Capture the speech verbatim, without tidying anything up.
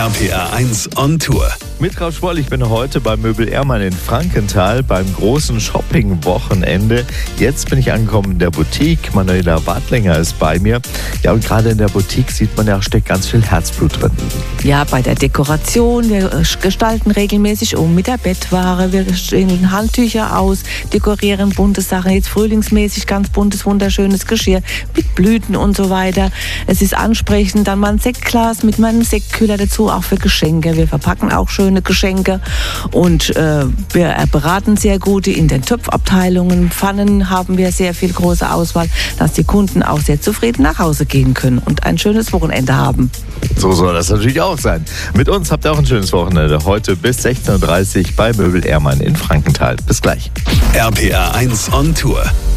R P R eins on Tour. Mit Ralf Schwoll, ich bin heute bei Möbel Ehrmann in Frankenthal beim großen Shopping-Wochenende. Jetzt bin ich angekommen in der Boutique. Manuela Wadlinger ist bei mir. Ja, und gerade in der Boutique sieht man ja, steckt ganz viel Herzblut drin. Ja, bei der Dekoration. Wir gestalten regelmäßig um mit der Bettware. Wir stellen Handtücher aus, dekorieren bunte Sachen. Jetzt frühlingsmäßig ganz buntes, wunderschönes Geschirr mit Blüten und so weiter. Es ist ansprechend. Dann mal ein Sektglas mit meinem Sektkühler dazu, auch für Geschenke. Wir verpacken auch schöne Geschenke und äh, wir beraten sehr gute in den Töpfabteilungen. Pfannen haben wir sehr viel große Auswahl, dass die Kunden auch sehr zufrieden nach Hause gehen können und ein schönes Wochenende haben. So soll das natürlich auch sein. Mit uns habt ihr auch ein schönes Wochenende. Heute bis sechzehn Uhr dreißig bei Möbel Ehrmann in Frankenthal. Bis gleich. R P R eins on Tour.